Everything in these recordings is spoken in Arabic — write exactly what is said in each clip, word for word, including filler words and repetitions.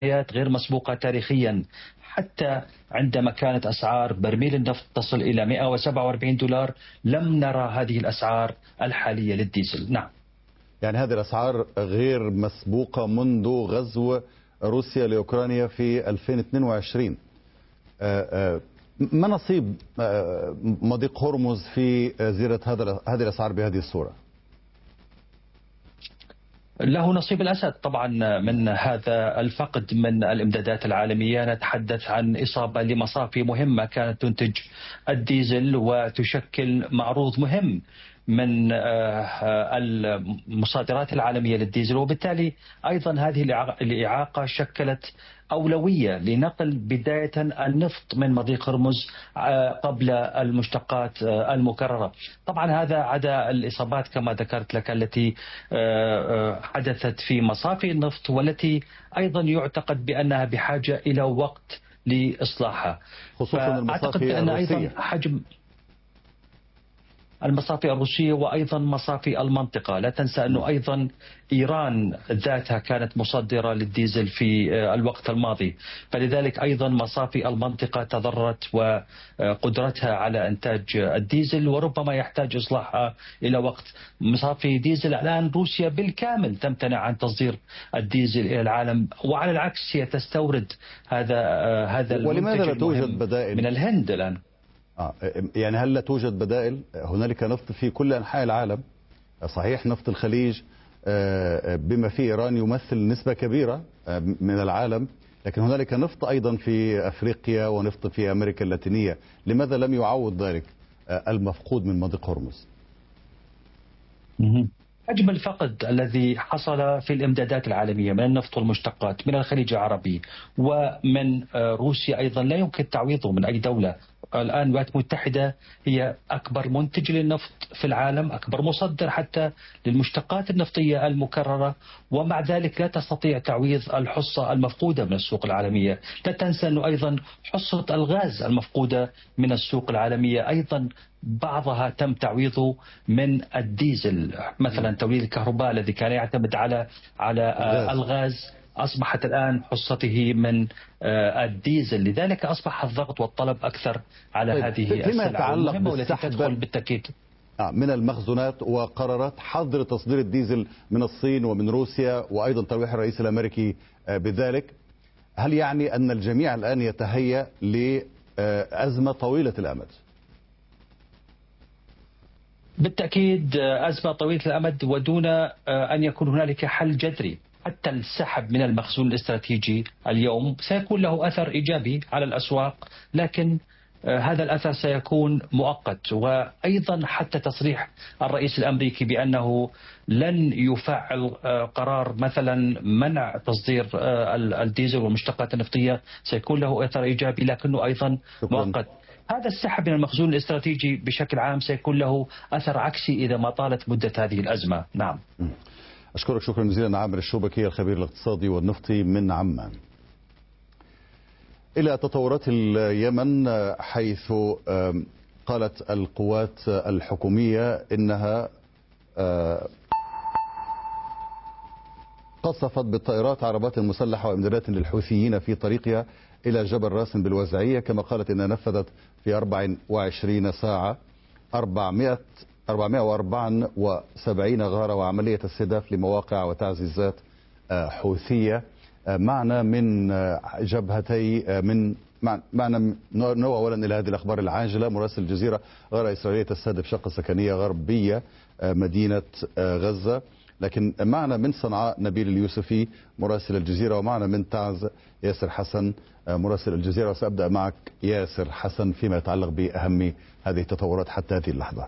غير مسبوقة تاريخيا، حتى عندما كانت أسعار برميل النفط تصل إلى مئة وسبعة وأربعين دولار لم نرى هذه الأسعار الحالية للديزل. نعم، يعني هذه الأسعار غير مسبوقة منذ غزو روسيا لأوكرانيا في ألفين واثنين وعشرين. ما نصيب مضيق هرمز في زيادة هذه الأسعار بهذه الصورة؟ له نصيب الأسد طبعا من هذا الفقد من الإمدادات العالمية. نتحدث عن إصابة لمصافي مهمة كانت تنتج الديزل وتشكل معروض مهم من المصادرات العالمية للديزل، وبالتالي أيضا هذه الإعاقة شكلت أولوية لنقل بداية النفط من مضيق هرمز قبل المشتقات المكررة. طبعا هذا عدا الإصابات كما ذكرت لك التي حدثت في مصافي النفط، والتي أيضا يعتقد بأنها بحاجة إلى وقت لإصلاحها، خصوصا المصافي الروسية. حجم المصافي الروسية وأيضا مصافي المنطقة. لا تنسى أنه أيضا إيران ذاتها كانت مصدرة للديزل في الوقت الماضي، فلذلك أيضا مصافي المنطقة تضررت وقدرتها على إنتاج الديزل، وربما يحتاج إصلاحها إلى وقت. مصافي ديزل الآن روسيا بالكامل تمتنع عن تصدير الديزل إلى العالم، وعلى العكس هي تستورد هذا هذا ولماذا لا توجد بدائل من الهند الآن؟ آه يعني هل لا توجد بدائل؟ هنالك نفط في كل أنحاء العالم، صحيح نفط الخليج بما فيه إيران يمثل نسبة كبيرة من العالم، لكن هنالك نفط أيضا في أفريقيا ونفط في أمريكا اللاتينية. لماذا لم يعوض ذلك المفقود من مضيق هرمز؟ حجم الفقد الذي حصل في الإمدادات العالمية من النفط والمشتقات من الخليج العربي ومن روسيا أيضا لا يمكن تعويضه من أي دولة. الآن الولايات المتحدة هي أكبر منتج للنفط في العالم، أكبر مصدر حتى للمشتقات النفطية المكررة، ومع ذلك لا تستطيع تعويض الحصة المفقودة من السوق العالمية. لا تنسى أنه أيضا حصة الغاز المفقودة من السوق العالمية أيضا بعضها تم تعويضه من الديزل. مثلا توليد الكهرباء الذي كان يعتمد على على الغاز أصبحت الآن حصته من الديزل، لذلك أصبح الضغط والطلب أكثر على طيب هذه فيما يتعلق بالسحب بالتأكيد من المخزونات وقرارات حظر تصدير الديزل من الصين ومن روسيا وأيضا تلويح الرئيس الأمريكي بذلك، هل يعني أن الجميع الآن يتهيأ لأزمة طويلة الأمد؟ بالتأكيد أزمة طويلة الأمد، ودون أن يكون هنالك حل جذري. حتى السحب من المخزون الاستراتيجي اليوم سيكون له أثر إيجابي على الأسواق، لكن هذا الأثر سيكون مؤقت. وأيضا حتى تصريح الرئيس الأمريكي بأنه لن يفعل قرار مثلا منع تصدير الديزل والمشتقات النفطية سيكون له أثر إيجابي، لكنه أيضا مؤقت. هذا السحب من المخزون الاستراتيجي بشكل عام سيكون له أثر عكسي إذا ما طالت مدة هذه الأزمة. نعم. أشكرك شكرا جزيلا عامر الشوبكي الخبير الاقتصادي والنفطي من عمان. إلى تطورات اليمن، حيث قالت القوات الحكومية إنها قصفت بالطائرات عربات مسلحة وإمدادات للحوثيين في طريقها إلى جبل راسن بالوزعية، كما قالت إنها نفذت في أربع وعشرين ساعة أربعمائة وأربعة وسبعين غارة وعملية استهداف لمواقع وتعزيزات حوثية. معنا من جبهتي من معنا نوع أولا إلى هذه الأخبار العاجلة مراسل الجزيرة غارة إسرائيلية تستهدف شقة سكنية غربية مدينة غزة، لكن معنا من صنعاء نبيل اليوسفي مراسل الجزيرة، ومعنا من تعز ياسر حسن مراسل الجزيرة. وسأبدأ معك ياسر حسن فيما يتعلق بأهم هذه التطورات حتى هذه اللحظة.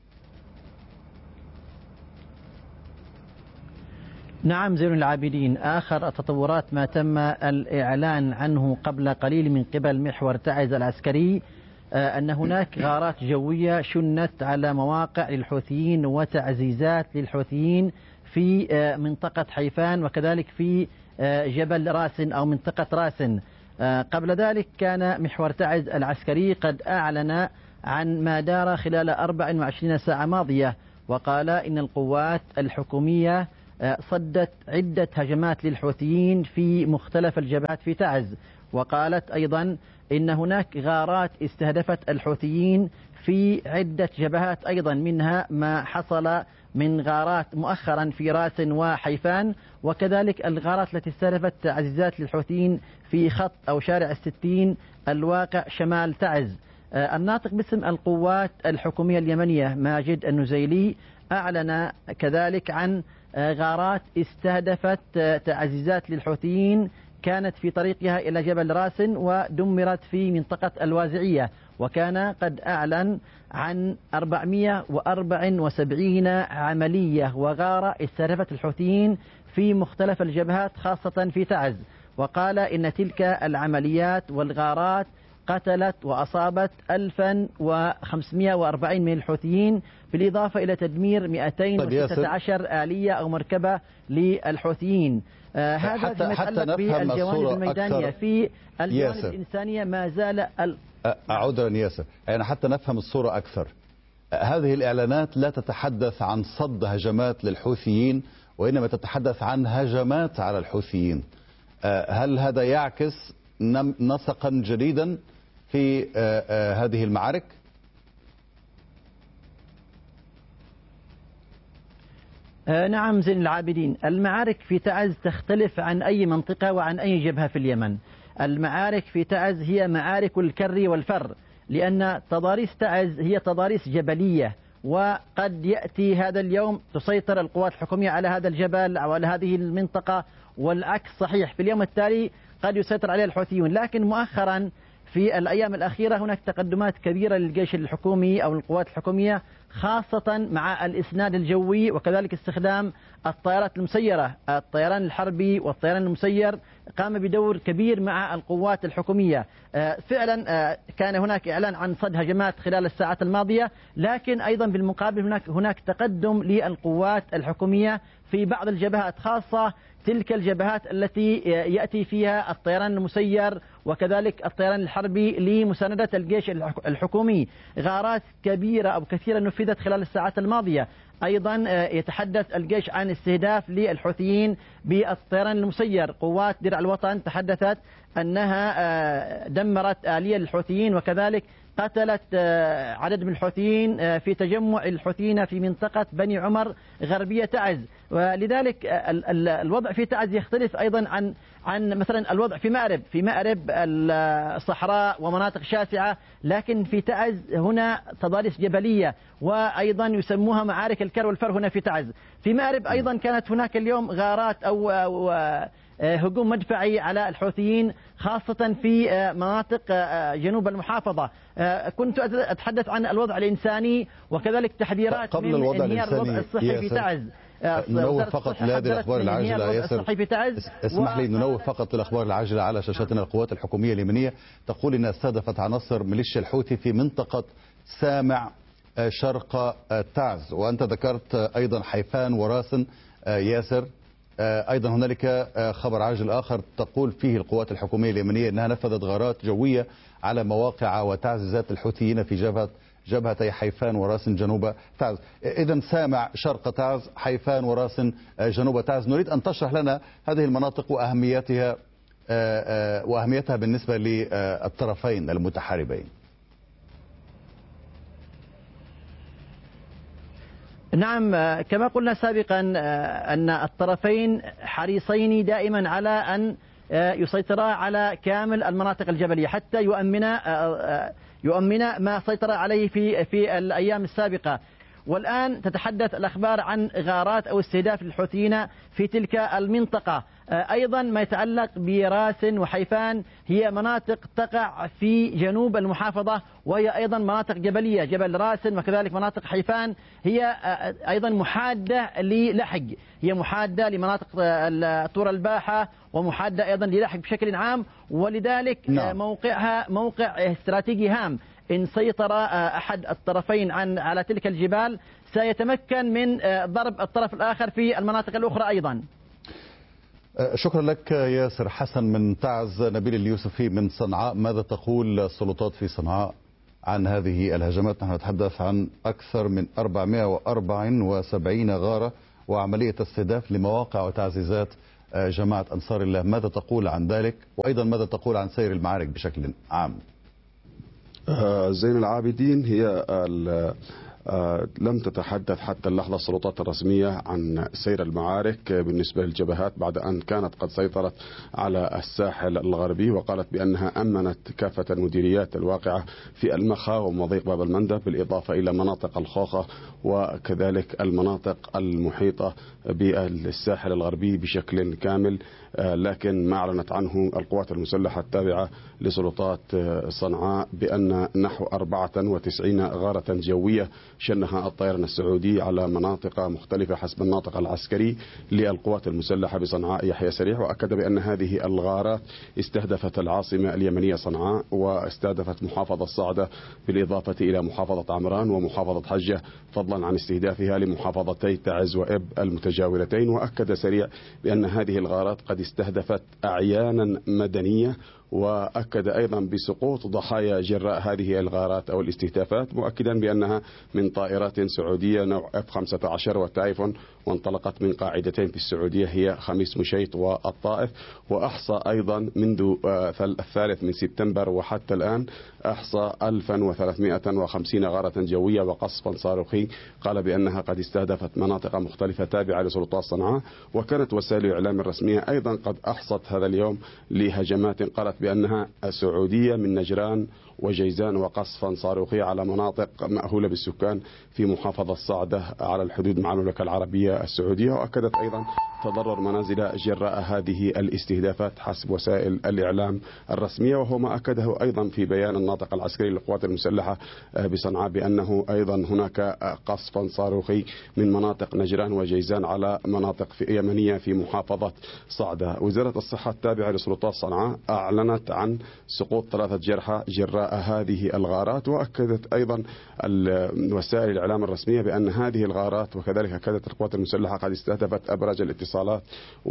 نعم زين العابدين، آخر التطورات ما تم الإعلان عنه قبل قليل من قبل محور تعز العسكري أن هناك غارات جوية شنت على مواقع للحوثيين وتعزيزات للحوثيين في منطقة حيفان وكذلك في جبل راسن أو منطقة راسن. قبل ذلك كان محور تعز العسكري قد أعلن عن ما دار خلال أربع وعشرين ساعة ماضية، وقال إن القوات الحكومية صدت عدة هجمات للحوثيين في مختلف الجبهات في تعز. وقالت أيضا إن هناك غارات استهدفت الحوثيين في عدة جبهات أيضا، منها ما حصل من غارات مؤخرا في راس وحيفان، وكذلك الغارات التي استهدفت تعزيزات للحوثيين في خط أو شارع الستين الواقع شمال تعز. الناطق باسم القوات الحكومية اليمنية ماجد النزيلي أعلن كذلك عن غارات استهدفت تعزيزات للحوثيين كانت في طريقها إلى جبل راسن ودمرت في منطقة الوازعية، وكان قد أعلن عن أربعمئة وأربعة وسبعين عملية وغارة استهدفت الحوثيين في مختلف الجبهات خاصة في تعز. وقال إن تلك العمليات والغارات قتلت وأصابت ألفا وخمسمئة وأربعين من الحوثيين، بالإضافة إلى تدمير مئتين وستة عشر آلية أو مركبة للحوثيين. آه هذا فيما يتعلق بالجوانب الميدانية. في الجوانب ياسر. الإنسانية ما زال ال... عذرا ياسر، يعني حتى نفهم الصورة أكثر، هذه الإعلانات لا تتحدث عن صد هجمات للحوثيين، وإنما تتحدث عن هجمات على الحوثيين. هل هذا يعكس نسقا جديدا في هذه المعارك؟ نعم زين العابدين، المعارك في تعز تختلف عن أي منطقة وعن أي جبهة في اليمن. المعارك في تعز هي معارك الكر والفر، لأن تضاريس تعز هي تضاريس جبلية، وقد يأتي هذا اليوم تسيطر القوات الحكومية على هذا الجبل أو على هذه المنطقة، والعكس صحيح، في اليوم التالي قد يسيطر عليه الحوثيون. لكن مؤخرا في الأيام الأخيرة هناك تقدمات كبيرة للجيش الحكومي أو القوات الحكومية، خاصة مع الإسناد الجوي وكذلك استخدام الطائرات المسيرة. الطيران الحربي والطيران المسير قام بدور كبير مع القوات الحكومية. فعلا كان هناك إعلان عن صد هجمات خلال الساعات الماضية، لكن أيضا بالمقابل هناك هناك تقدم للقوات الحكومية في بعض الجبهات، خاصة تلك الجبهات التي يأتي فيها الطيران المسير وكذلك الطيران الحربي لمساندة الجيش الحكومي. غارات كبيرة أو كثيرة نفذت خلال الساعات الماضية. أيضا يتحدث الجيش عن استهداف للحوثيين بالطيران المسير. قوات درع الوطن تحدثت أنها دمرت آلية للحوثيين، وكذلك قتلت عدد من الحوثيين في تجمع الحوثيين في منطقة بني عمر غربية تعز. ولذلك الوضع في تعز يختلف أيضا عن عن مثلا الوضع في مأرب. في مأرب الصحراء ومناطق شاسعة، لكن في تعز هنا تضاريس جبلية، وأيضا يسموها معارك الكر والفر هنا في تعز. في مأرب أيضا كانت هناك اليوم غارات أو, أو هجوم مدفعي على الحوثيين، خاصة في مناطق جنوب المحافظة. كنت أتحدث عن الوضع الإنساني وكذلك تحذيرات قبل من الوضع انهيار الوضع الصحي في تعز. ننوه فقط لهذه الأخبار العاجلة ياسر، اسمح لي ننوه فقط للأخبار العاجلة على شاشتنا. القوات الحكومية اليمنية تقول إنها استهدفت عناصر ميليشيا الحوثي في منطقة سامع شرق تعز، وأنت ذكرت أيضا حيفان وراسن ياسر. أيضا هنالك خبر عاجل آخر تقول فيه القوات الحكومية اليمنية أنها نفذت غارات جوية على مواقع وتعزيزات الحوثيين في جبهة جبهتي حيفان وراسن جنوب تعز. إذا سامع شرق تعز، حيفان وراسن جنوب تعز. نريد أن تشرح لنا هذه المناطق وأهميتها وأهميتها بالنسبة للطرفين المتحاربين. نعم، كما قلنا سابقا أن الطرفين حريصين دائما على أن يسيطرا على كامل المناطق الجبلية حتى يؤمن يؤمن ما سيطر عليه في في الأيام السابقة. والآن تتحدث الأخبار عن غارات أو استهداف للحوثيين في تلك المنطقة. أيضا ما يتعلق براسن وحيفان هي مناطق تقع في جنوب المحافظة، وهي أيضا مناطق جبلية. جبل راسن وكذلك مناطق حيفان هي أيضا محادة للحق، هي محادة لمناطق طور الباحة ومحادة أيضا للحق بشكل عام، ولذلك نعم. موقعها موقع استراتيجي هام. إن سيطر أحد الطرفين عن على تلك الجبال سيتمكن من ضرب الطرف الآخر في المناطق الأخرى أيضا. شكرا لك ياسر حسن من تعز. نبيل اليوسفي من صنعاء، ماذا تقول السلطات في صنعاء عن هذه الهجمات؟ نحن نتحدث عن أكثر من أربعمئة وأربعة وسبعين غارة وعملية استهداف لمواقع وتعزيزات جماعة أنصار الله. ماذا تقول عن ذلك؟ وأيضا ماذا تقول عن سير المعارك بشكل عام؟ زين العابدين هي لم تتحدث حتى اللحظة السلطات الرسمية عن سير المعارك بالنسبة للجبهات بعد أن كانت قد سيطرت على الساحل الغربي، وقالت بأنها أمنت كافة المديريات الواقعة في المخا ومضيق باب المندب، بالإضافة إلى مناطق الخوخة وكذلك المناطق المحيطة بالساحل الغربي بشكل كامل. لكن ما أعلنت عنه القوات المسلحة التابعة لسلطات صنعاء بأن نحو أربعة وتسعين غارة جوية شنها الطيران السعودي على مناطق مختلفة حسب الناطق العسكري للقوات المسلحة بصنعاء يحيى سريع، وأكد بأن هذه الغارات استهدفت العاصمة اليمنية صنعاء واستهدفت محافظة صعدة بالإضافة إلى محافظة عمران ومحافظة حجة، فضلا عن استهدافها لمحافظتي تعز وإب المتجاورتين. وأكد سريع بأن هذه الغارات قد استهدفت أعيانا مدنية، وأكد أيضا بسقوط ضحايا جراء هذه الغارات أو الاستهدافات، مؤكدا بأنها من طائرات سعودية نوع إف خمسة عشر وتايفون، وانطلقت من قاعدتين في السعودية هي خميس مشيط والطائف. وأحصى أيضا منذ الثالث من سبتمبر وحتى الآن أحصى ألف وثلاثمائة وخمسين غارة جوية وقصفا صاروخي، قال بأنها قد استهدفت مناطق مختلفة تابعة لسلطات صنعاء. وكانت وسائل الإعلام الرسمية أيضا قد أحصت هذا اليوم لهجمات قالت بأنها سعودية من نجران وجيزان وقصفا صاروخي على مناطق مأهولة بالسكان في محافظة صعدة على الحدود مع المملكة العربية السعودية. وأكدت أيضا تضرر منازل جراء هذه الاستهدافات حسب وسائل الإعلام الرسمية، وهو ما أكده أيضا في بيان الناطق العسكري للقوات المسلحة بصنعاء بأنه أيضا هناك قصفا صاروخي من مناطق نجران وجيزان على مناطق في يمنية في محافظة صعدة. وزارة الصحة التابعة لسلطات صنعاء أعلنت عن سقوط ثلاثة جرحى جراء هذه الغارات. وأكدت أيضا وسائل الإعلام الرسمية بأن هذه الغارات وكذلك أكدت القوات المسلحة قد استهدفت أبراج الاتصالات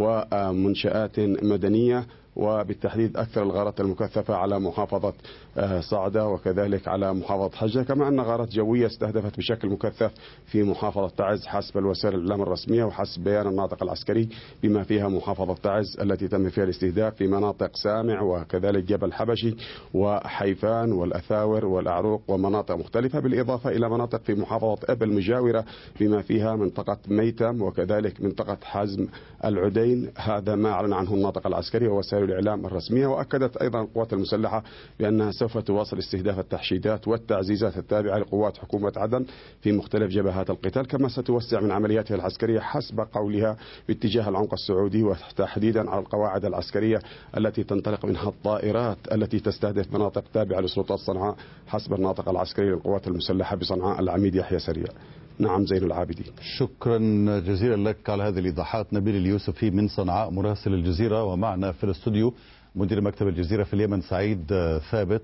ومنشآت مدنية، وبالتحديد أكثر الغارات المكثفة على محافظة صعدة وكذلك على محافظة حجة، كما أن غارات جوية استهدفت بشكل مكثف في محافظة تعز حسب الوسائل الإعلام الرسمية وحسب بيان الناطق العسكري، بما فيها محافظة تعز التي تم فيها الاستهداف في مناطق سامع وكذلك جبل حبشي وحيفان والأثاور والأعروق ومناطق مختلفة، بالإضافة إلى مناطق في محافظة إب المجاورة بما فيها منطقة ميتم وكذلك منطقة حزم العدين. هذا ما أعلن عنه الناطق العسكري ووسائل الإعلام الرسمية. وأكدت أيضا القوات المسلحة بأنها سوف تواصل استهداف التحشيدات والتعزيزات التابعة لقوات حكومة عدن في مختلف جبهات القتال، كما ستوسع من عملياتها العسكرية حسب قولها باتجاه العمق السعودي، وتحديدا على القواعد العسكرية التي تنطلق منها الطائرات التي تستهدف مناطق تابعة لسلطات صنعاء حسب الناطق العسكري للقوات المسلحة بصنعاء العميد يحيى سريع. نعم زين العابدين. شكرا جزيلا لك على هذه الإيضاحات. نبيل اليوسفي من صنعاء مراسل الجزيرة، ومعنا في الاستوديو مدير مكتب الجزيرة في اليمن سعيد ثابت.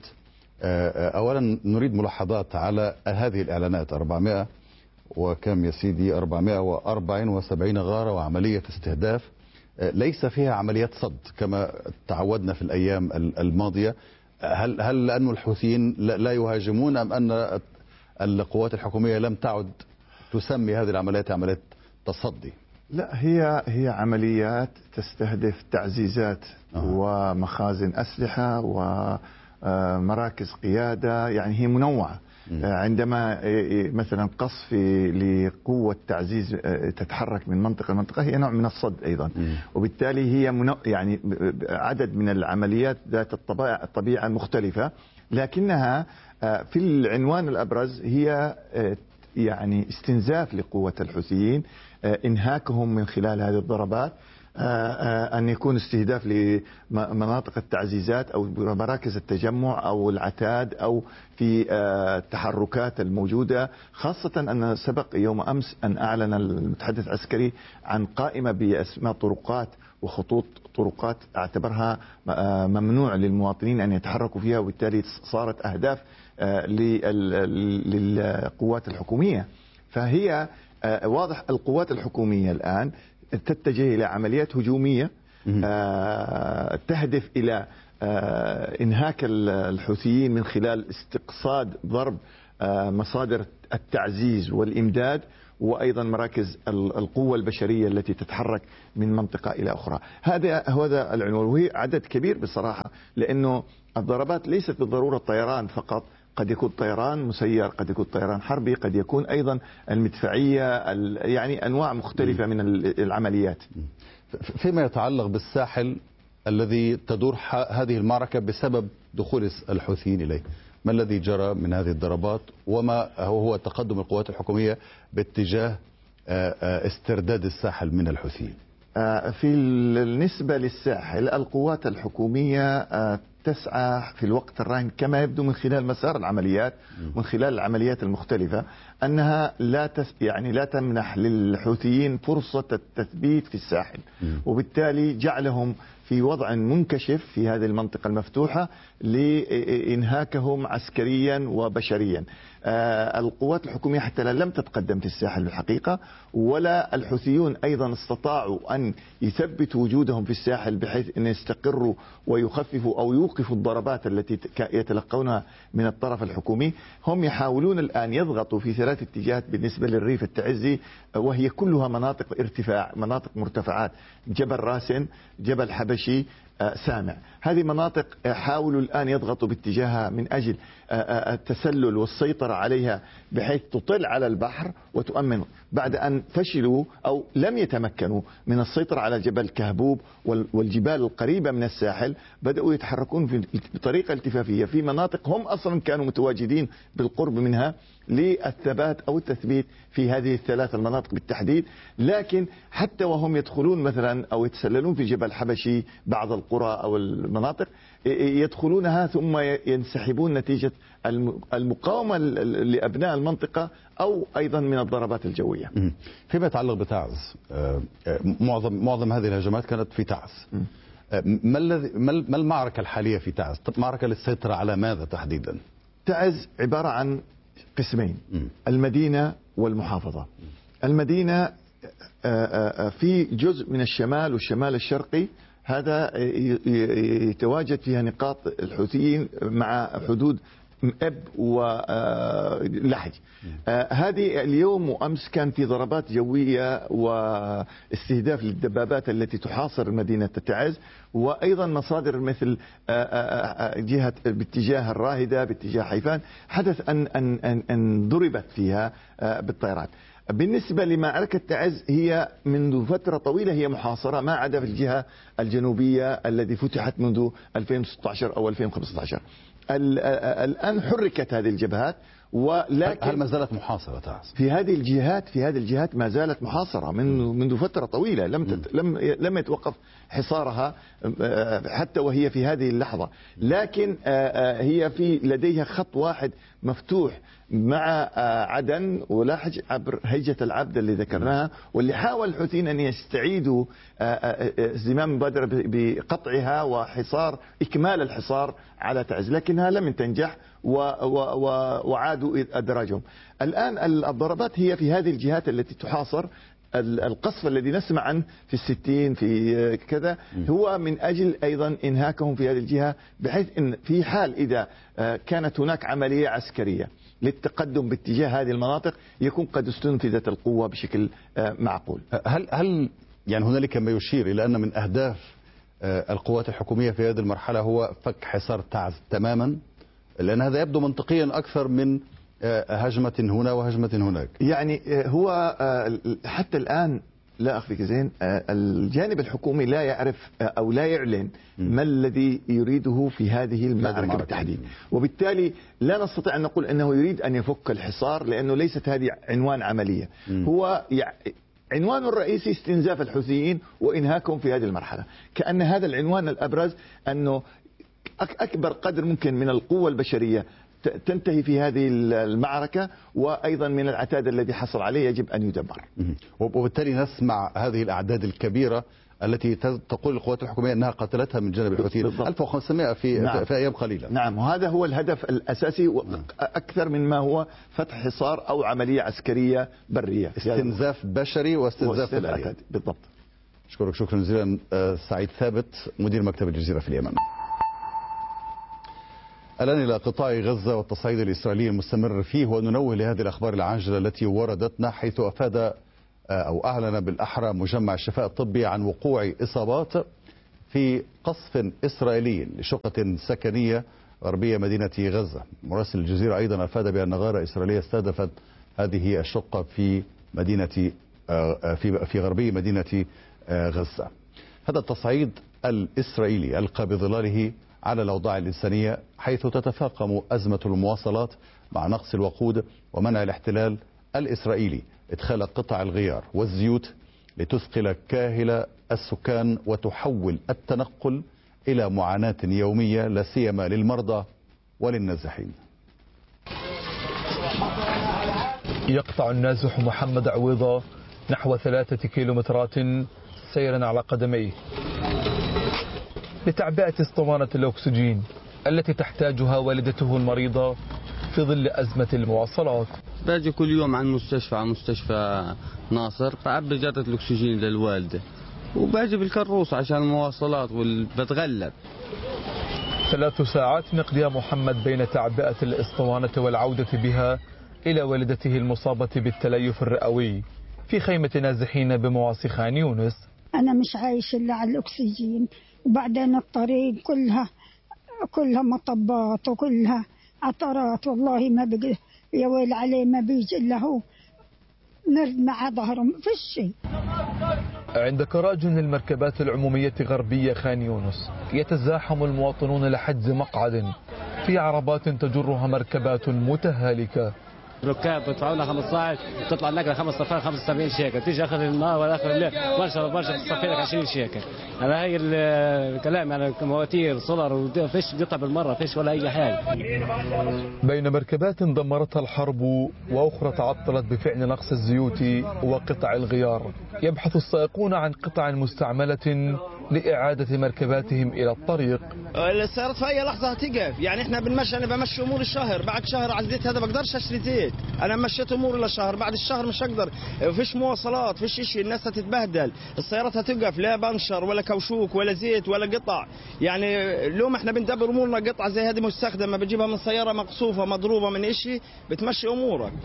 أولا نريد ملاحظات على هذه الإعلانات، أربعمائة وكم يا سيدي أربعمائة وأربعة وسبعين غارة وعملية استهداف، ليس فيها عمليات صد كما تعودنا في الأيام الماضية. هل هل لأن الحوثيين لا يهاجمون أم أن القوات الحكومية لم تعد تسمي هذه العمليات عمليات تصدي؟ لا، هي هي عمليات تستهدف تعزيزات أه. ومخازن أسلحة ومراكز قيادة، يعني هي منوعة. م. عندما مثلا قصف لقوة تعزيز تتحرك من منطقة لمنطقة هي نوع من الصد أيضا. م. وبالتالي هي منو يعني عدد من العمليات ذات الطبيعة الطبيعة مختلفة، لكنها في العنوان الأبرز هي يعني استنزاف لقوة الحوثيين، انهاكهم من خلال هذه الضربات، أن يكون استهداف لمناطق التعزيزات أو مراكز التجمع أو العتاد أو في التحركات الموجودة، خاصة أن سبق يوم أمس أن أعلن المتحدث العسكري عن قائمة بأسماء طرقات وخطوط طرقات اعتبرها ممنوع للمواطنين أن يتحركوا فيها، وبالتالي صارت أهداف للقوات الحكومية. فهي واضح القوات الحكومية الآن تتجه إلى عمليات هجومية تهدف إلى إنهاك الحوثيين من خلال استقصاد ضرب مصادر التعزيز والإمداد، وأيضا مراكز القوة البشرية التي تتحرك من منطقة إلى أخرى. هذا هذا العنوان، وهي عدد كبير بصراحة، لأنه الضربات ليست بالضرورة طيران فقط، قد يكون طيران مسير، قد يكون طيران حربي، قد يكون أيضا المدفعية، يعني أنواع مختلفة من العمليات. فيما يتعلق بالساحل الذي تدور هذه المعركة بسبب دخول الحوثيين إليه، ما الذي جرى من هذه الضربات وما هو تقدم القوات الحكومية باتجاه استرداد الساحل من الحوثيين؟ في النسبة للساحل القوات الحكومية تسعى في الوقت الراهن كما يبدو من خلال مسار العمليات، من خلال العمليات المختلفة، أنها لا تس يعني لا تمنح للحوثيين فرصة التثبيت في الساحل، وبالتالي جعلهم في وضع منكشف في هذه المنطقة المفتوحة لإنهاكهم عسكريا وبشريا. آه القوات الحكومية حتى لم تتقدم في الساحل بالحقيقة، ولا الحوثيون أيضا استطاعوا أن يثبتوا وجودهم في الساحل بحيث أن يستقروا ويخففوا أو يوقفوا الضربات التي يتلقونها من الطرف الحكومي. هم يحاولون الآن يضغطوا في ثلاث اتجاهات بالنسبة للريف التعزي، وهي كلها مناطق ارتفاع، مناطق مرتفعات، جبل راسن، جبل حبشي، سامع. هذه مناطق حاولوا الآن يضغطوا باتجاهها من أجل التسلل والسيطرة عليها بحيث تطل على البحر وتؤمن، بعد أن فشلوا أو لم يتمكنوا من السيطرة على جبل كهبوب والجبال القريبة من الساحل. بدأوا يتحركون بطريقة التفافية في مناطق هم أصلا كانوا متواجدين بالقرب منها للثبات أو التثبيت في هذه الثلاث المناطق بالتحديد. لكن حتى وهم يدخلون مثلا أو يتسللون في جبل حبشي بعض القرى أو المناطق يدخلونها ثم ينسحبون نتيجة المقاومة لأبناء المنطقة أو أيضا من الضربات الجوية. فيما يتعلق بتعز، معظم معظم هذه الهجمات كانت في تعز. ما الذي ما المعركة الحالية في تعز؟ معركة للسيطرة على ماذا تحديدا؟ تعز عبارة عن قسمين، المدينة والمحافظة. المدينة في جزء من الشمال والشمال الشرقي، هذا يتواجد فيها نقاط الحوثيين مع حدود أب ولحج. هذه اليوم وأمس كان في ضربات جوية واستهداف للدبابات التي تحاصر مدينة تعز، وأيضا مصادر مثل جهة باتجاه الراهدة باتجاه حيفان حدث أن أن أن, أن ضربت فيها بالطيران. بالنسبة لمعركة تعز هي منذ فترة طويلة هي محاصرة، ما عدا في الجهة الجنوبية التي فتحت منذ ألفين وستة عشر أو ألفين وخمسة عشر. الآن حركت هذه الجبهات، ولكن هل ما زالت محاصرة تعز؟ في هذه الجهات في هذه الجهات ما زالت محاصرة منذ منذ فترة طويلة، لم تت لم لم يتوقف حصارها حتى وهي في هذه اللحظة. لكن هي في لديها خط واحد مفتوح مع عدن ولاحج عبر هيجة العبد اللي ذكرناها، واللي حاول الحوثيين أن يستعيدوا زمام المبادرة بقطعها وحصار إكمال الحصار على تعز، لكنها لم تنجح وعادوا أدراجهم. الآن الضربات هي في هذه الجهات التي تحاصر. القصف الذي نسمع عنه في الستين في كذا هو من أجل أيضا إنهاكهم في هذه الجهة، بحيث أن في حال إذا كانت هناك عملية عسكرية للتقدم باتجاه هذه المناطق يكون قد استنفذت القوة بشكل معقول. هل هل يعني هنالك ما يشير إلى أن من أهداف القوات الحكومية في هذه المرحلة هو فك حصار تعز تماما؟ لأن هذا يبدو منطقيا أكثر من هجمة هنا وهجمة هناك. يعني هو حتى الآن لا أخفيك زين، الجانب الحكومي لا يعرف أو لا يعلن ما الذي يريده في هذه المعركة بالتحديد، وبالتالي لا نستطيع أن نقول أنه يريد أن يفك الحصار، لأنه ليست هذه عنوان عملية. هو عنوانه الرئيسي استنزاف الحوثيين وإنهاكهم في هذه المرحلة، كأن هذا العنوان الأبرز، أنه أكبر قدر ممكن من القوة البشرية تنتهي في هذه المعركة، وأيضا من العتاد الذي حصل عليه يجب أن يدمر. وبالتالي نسمع هذه الأعداد الكبيرة التي تقول القوات الحكومية أنها قتلتها من جانب الحوثيين، ألف وخمسمائة في, نعم. في أيام قليلة. نعم، وهذا هو الهدف الأساسي، أكثر من ما هو فتح حصار أو عملية عسكرية برية، استنزاف بشري واستنزاف العتاد. بالضبط. أشكرك شكرا جزيلا سعيد ثابت، مدير مكتب الجزيرة في اليمن. الآن إلى قطاع غزة والتصعيد الإسرائيلي المستمر فيه، وننوه لهذه الأخبار العاجلة التي وردتنا، حيث أفاد أو أعلن بالأحرى مجمع الشفاء الطبي عن وقوع إصابات في قصف إسرائيلي لشقة سكنية غربية مدينة غزة. مراسل الجزيرة أيضا أفاد بأن غارة إسرائيلية استهدفت هذه الشقة في مدينة في في غربي مدينة غزة. هذا التصعيد الإسرائيلي ألقى بظلاله على الأوضاع الإنسانية، حيث تتفاقم أزمة المواصلات مع نقص الوقود ومنع الاحتلال الإسرائيلي إدخال قطع الغيار والزيوت لتثقل كاهل السكان وتحول التنقل إلى معاناة يومية، لا سيما للمرضى وللنازحين. يقطع النازح محمد عويضة نحو ثلاثة كيلومترات سيرا على قدميه لتعبئة اسطوانة الأكسجين التي تحتاجها والدته المريضة في ظل أزمة المواصلات. باجي كل يوم عن مستشفى عن مستشفى ناصر بعبي جرة الأكسجين للوالدة، وباجي بالكروس عشان المواصلات وبتغلب. ثلاث ساعات يقضيها محمد بين تعبئة الاسطوانة والعودة بها إلى والدته المصابة بالتليف الرئوي في خيمة نازحين بمواصي خان يونس. أنا مش عايش إلا على الأكسجين، وبعدين الطريق كلها كلها مطبات وكلها عطرات، والله ما بقى يا ويل عليه ما بيجي إلا هو مرد مع ظهره ما فيش شيء. عند كراج المركبات العمومية غربية خان يونس يتزاحم المواطنون لحجز مقعد في عربات تجرها مركبات متهالكة. ركاب بدفعوا لها خمسة عشر تطلع النقله خمس صفار خمسة وسبعين شيكل، تيجي اخر النهار ولا اخر الليل برشا برشا تصفي لك عشرين شيكل. هذا هي الكلام يعني مواتير سولار وفيش قطع بالمره، فيش ولا اي حاجه. بين مركبات دمرتها الحرب واخرى تعطلت بفعل نقص الزيوت وقطع الغيار، يبحث السائقون عن قطع مستعمله لإعادة مركباتهم إلى الطريق. السيارات في أي لحظة هتقف، يعني إحنا بنمشي، أنا بمشي أمور الشهر، بعد شهر على الزيت هذا بقدرش أشتري زيت، أنا مشيت أموري للشهر، بعد الشهر مش هقدر، فيش مواصلات، فيش شيء، الناس هتتبهدل، السيارات هتقف، لا بنشر ولا كوشوك ولا زيت ولا قطع، يعني اليوم إحنا بندبر أمورنا، قطعة زي هذه مستخدمة بتجيبها من سيارة مقصوفة مضروبة من إشي بتمشي أمورك.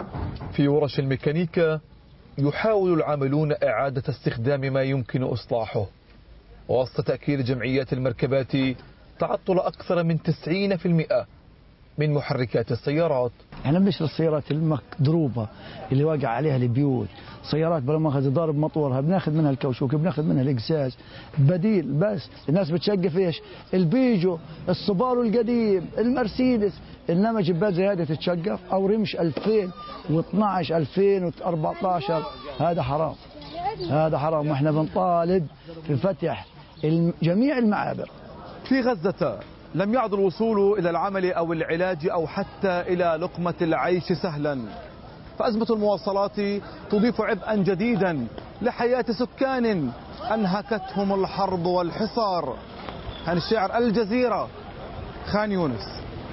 في ورش الميكانيكا يحاول العاملون إعادة استخدام ما يمكن إصلاحه، وسط تأكيد جمعيات المركبات تعطل أكثر من تسعين بالمئة من محركات السيارات. احنا بنشتري السيارات المضروبة اللي واقع عليها البيوت، سيارات بلا مؤاخذة ضارب مطورها بناخذ منها الكوشوك، بناخذ منها الإقزاز، بديل. بس الناس بتشقف ايش؟ البيجو، السوبارو القديم، المرسيدس، انما جبال زي هذه تتشقف، او رمش ألفين واثنعش ألفين وأربعطعش، هذا حرام، هذا حرام. واحنا بنطالب في فتح جميع المعابر. في غزة لم يعد الوصول إلى العمل أو العلاج أو حتى إلى لقمة العيش سهلا، فأزمة المواصلات تضيف عبئا جديدا لحياة سكان أنهكتهم الحرب والحصار. هاني الشاعر، الجزيرة، خان يونس.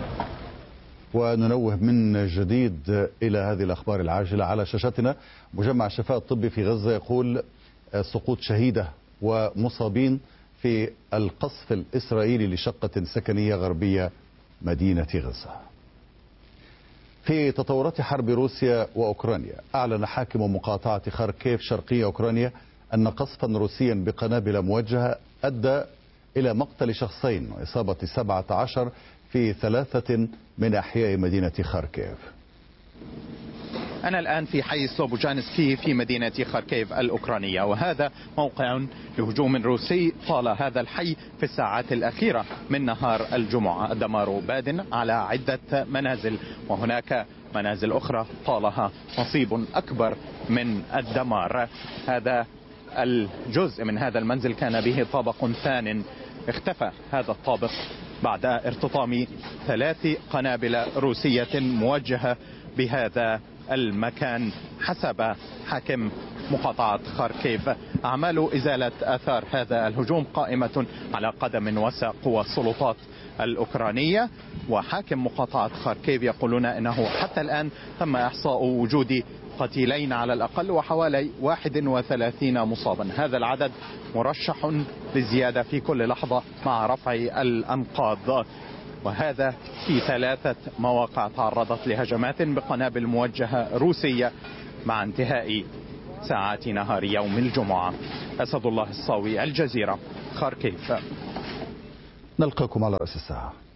وننوه من جديد إلى هذه الأخبار العاجلة على شاشتنا. مجمع الشفاء الطبي في غزة يقول سقوط شهيدة ومصابين في القصف الإسرائيلي لشقة سكنية غربية مدينة غزة. في تطورات حرب روسيا وأوكرانيا، أعلن حاكم مقاطعة خاركيف شرقية أوكرانيا أن قصفا روسيا بقنابل موجهة أدى إلى مقتل شخصين وإصابة سبعة عشر في ثلاثة من أحياء مدينة خاركيف. أنا الآن في حي سلوبوجانسكي في مدينة خاركيف الأوكرانية، وهذا موقع لهجوم روسي طال هذا الحي في الساعات الأخيرة من نهار الجمعة. الدمار باد على عدة منازل، وهناك منازل أخرى طالها نصيب أكبر من الدمار. هذا الجزء من هذا المنزل كان به طابق ثان، اختفى هذا الطابق بعد ارتطام ثلاث قنابل روسية موجهة بهذا المكان حسب حاكم مقاطعة خاركيف. أعمال إزالة آثار هذا الهجوم قائمة على قدم وساق والسلطات الأوكرانية، وحاكم مقاطعة خاركيف يقولون أنه حتى الآن تم إحصاء وجود قتيلين على الأقل وحوالي واحد وثلاثين مصابا. هذا العدد مرشح للزيادة في كل لحظة مع رفع الأنقاض. وهذا في ثلاثة مواقع تعرضت لهجمات بقنابل موجهة روسية مع انتهاء ساعات نهار يوم الجمعة. أسد الله الصاوي، الجزيرة، خاركيف. نلقاكم على رأس الساعة.